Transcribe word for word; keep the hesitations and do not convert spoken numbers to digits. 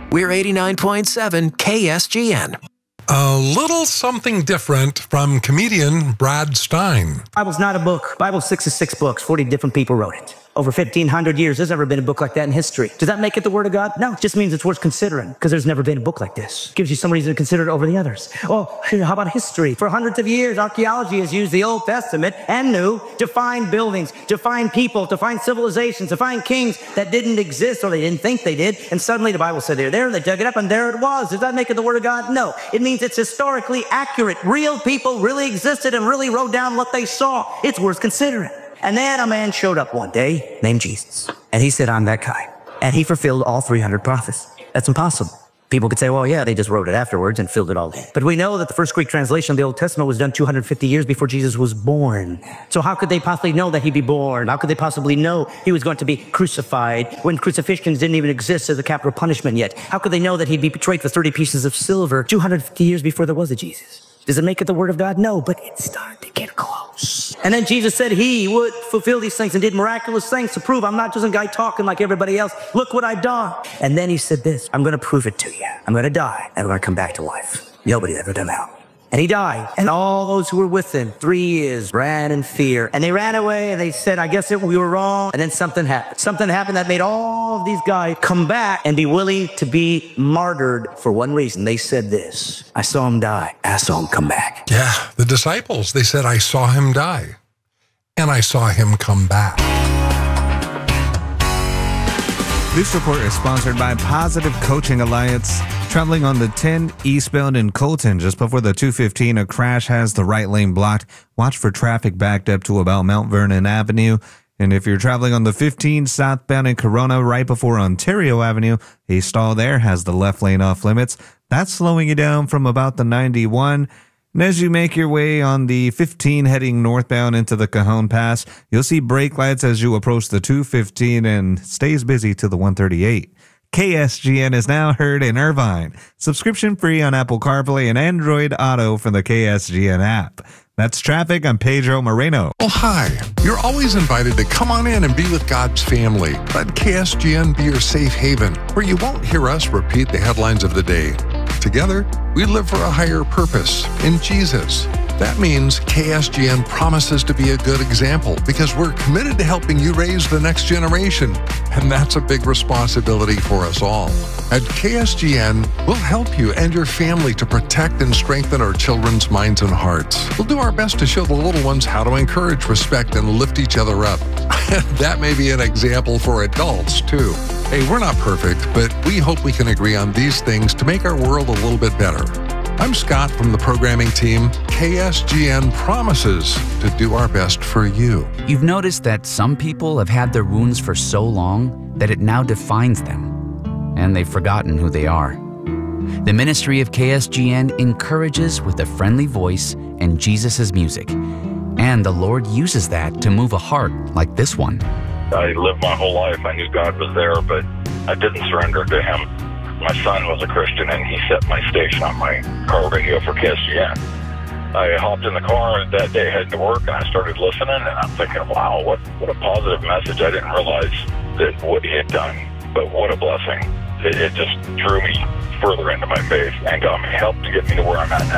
We're eighty-nine point seven K S G N. A little something different from comedian Brad Stein. Bible's not a book. Bible's sixty-six books. forty different people wrote it. Over fifteen hundred years, there's never been a book like that in history. Does that make it the Word of God? No, it just means it's worth considering because there's never been a book like this. Gives you some reason to consider it over the others. Oh, how about history? For hundreds of years, archaeology has used the Old Testament and New to find buildings, to find people, to find civilizations, to find kings that didn't exist or they didn't think they did. And suddenly the Bible said they're there, they dug it up, and there it was. Does that make it the Word of God? No. It means it's historically accurate. Real people really existed and really wrote down what they saw. It's worth considering. And then a man showed up one day named Jesus. And he said, I'm that guy. And he fulfilled all three hundred prophecies. That's impossible. People could say, well, yeah, they just wrote it afterwards and filled it all in. But we know that the first Greek translation of the Old Testament was done two hundred fifty years before Jesus was born. So how could they possibly know that he'd be born? How could they possibly know he was going to be crucified when crucifixions didn't even exist as a capital punishment yet? How could they know that he'd be betrayed for thirty pieces of silver two hundred fifty years before there was a Jesus? Does it make it the Word of God? No, but it's starting to get close. And then Jesus said he would fulfill these things and did miraculous things to prove I'm not just a guy talking like everybody else. Look what I've done. And then he said this, I'm going to prove it to you. I'm going to die and I'm going to come back to life. Nobody's ever done that. And he died. And all those who were with him, three years, ran in fear. And they ran away and they said, I guess it, we were wrong. And then something happened. Something happened that made all of these guys come back and be willing to be martyred for one reason. They said this, I saw him die. I saw him come back. Yeah, the disciples, they said, I saw him die. And I saw him come back. This report is sponsored by Positive Coaching Alliance. Traveling on the ten eastbound in Colton just before the two fifteen, a crash has the right lane blocked. Watch for traffic backed up to about Mount Vernon Avenue. And if you're traveling on the fifteen southbound in Corona right before Ontario Avenue, a stall there has the left lane off limits. That's slowing you down from about the ninety-one. And as you make your way on the fifteen heading northbound into the Cajon Pass, you'll see brake lights as you approach the two fifteen and stays busy to the one thirty-eight. K S G N is now heard in Irvine. Subscription free on Apple CarPlay and Android Auto from the K S G N app. That's traffic. I'm Pedro Moreno. Well, hi. You're always invited to come on in and be with God's family. Let K S G N be your safe haven, where you won't hear us repeat the headlines of the day. Together, we live for a higher purpose in Jesus. That means K S G N promises to be a good example because we're committed to helping you raise the next generation. And that's a big responsibility for us all. At K S G N, we'll help you and your family to protect and strengthen our children's minds and hearts. We'll do our best to show the little ones how to encourage, respect, and lift each other up. That may be an example for adults, too. Hey, we're not perfect, but we hope we can agree on these things to make our world a little bit better. I'm Scott from the programming team. K S G N promises to do our best for you. You've noticed that some people have had their wounds for so long that it now defines them, and they've forgotten who they are. The ministry of K S G N encourages with a friendly voice and Jesus' music, and the Lord uses that to move a heart like this one. I lived my whole life. I knew God was there, but I didn't surrender to Him. My son was a Christian, and he set my station on my car radio for K S G N. I hopped in the car that day heading to work, and I started listening, and I'm thinking, wow, what, what a positive message. I didn't realize that what he had done, but what a blessing. It, it just drew me further into my faith and got me help to get me to where I'm at now.